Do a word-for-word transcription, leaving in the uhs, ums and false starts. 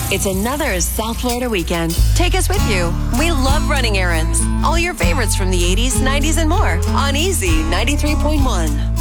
It's another South Florida weekend. Take us with you. We love running errands. All your favorites from the eighties, nineties, and more on Easy ninety-three point one.